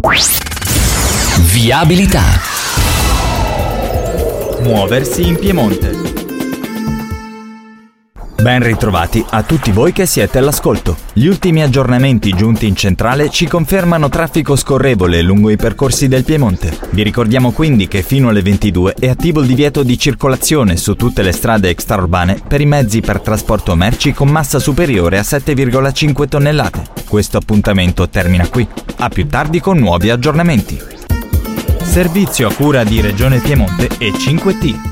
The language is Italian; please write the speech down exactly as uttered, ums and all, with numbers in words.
Viabilità. Muoversi in Piemonte. Ben ritrovati a tutti voi che siete all'ascolto. Gli ultimi aggiornamenti giunti in centrale ci confermano traffico scorrevole lungo i percorsi del Piemonte. Vi ricordiamo quindi che fino alle ventidue è attivo il divieto di circolazione su tutte le strade extraurbane per i mezzi per trasporto merci con massa superiore a sette virgola cinque tonnellate. Questo appuntamento termina qui. A più tardi con nuovi aggiornamenti. Servizio a cura di Regione Piemonte e cinque T.